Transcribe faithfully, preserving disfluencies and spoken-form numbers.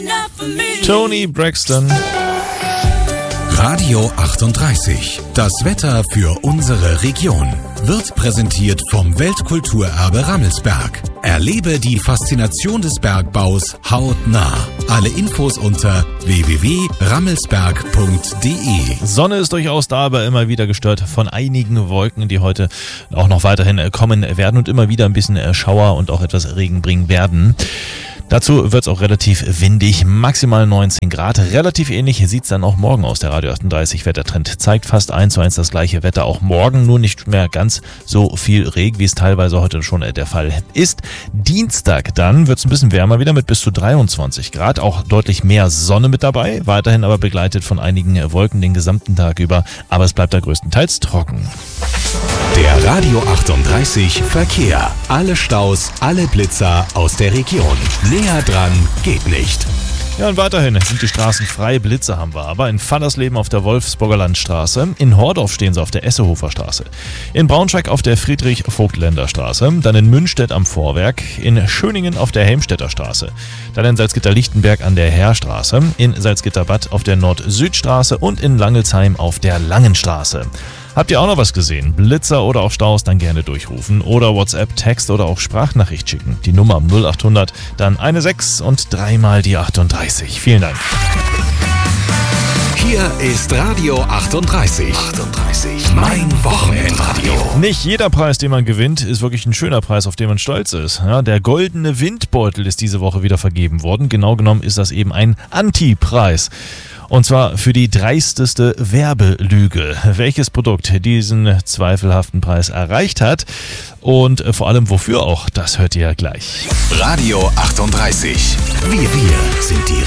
Toni Braxton. Radio achtunddreißig. Das Wetter für unsere Region wird präsentiert vom Weltkulturerbe Rammelsberg. Erlebe die Faszination des Bergbaus hautnah. Alle Infos unter w w w punkt rammelsberg punkt d e. Sonne ist durchaus da, aber immer wieder gestört von einigen Wolken, die heute auch noch weiterhin kommen werden und immer wieder ein bisschen Schauer und auch etwas Regen bringen werden. Dazu wird es auch relativ windig, maximal neunzehn Grad. Relativ ähnlich sieht es dann auch morgen aus. Der Radio achtunddreißig Wettertrend zeigt fast eins zu eins das gleiche Wetter auch morgen, nur nicht mehr ganz so viel Regen, wie es teilweise heute schon der Fall ist. Dienstag dann wird es ein bisschen wärmer wieder mit bis zu dreiundzwanzig Grad, auch deutlich mehr Sonne mit dabei, weiterhin aber begleitet von einigen Wolken den gesamten Tag über, aber es bleibt da größtenteils trocken. Der Radio achtunddreißig Verkehr. Alle Staus, alle Blitzer aus der Region. Näher dran geht nicht. Ja, und weiterhin sind die Straßen frei, Blitze haben wir aber in Fallersleben auf der Wolfsburger Landstraße, in Hordorf stehen sie auf der Essehofer Straße, in Braunschweig auf der Friedrich-Vogtländer Straße, dann in Münstedt am Vorwerk, in Schöningen auf der Helmstedter Straße, dann in Salzgitter-Lichtenberg an der Heerstraße, in Salzgitterbad auf der Nord-Süd-Straße und in Langelsheim auf der Langenstraße. Habt ihr auch noch was gesehen? Blitzer oder auch Staus, dann gerne durchrufen oder WhatsApp, Text oder auch Sprachnachricht schicken. Die Nummer null achthundert, dann eine sechs und dreimal die achtunddreißig. Vielen Dank. Hier ist Radio achtunddreißig. achtunddreißig. Mein Wochenendradio. Nicht jeder Preis, den man gewinnt, ist wirklich ein schöner Preis, auf den man stolz ist. Ja, der goldene Windbeutel ist diese Woche wieder vergeben worden. Genau genommen ist das eben ein Anti-Preis. Und zwar für die dreisteste Werbelüge. Welches Produkt diesen zweifelhaften Preis erreicht hat und vor allem wofür auch, das hört ihr gleich. Radio achtunddreißig. Wir, wir sind die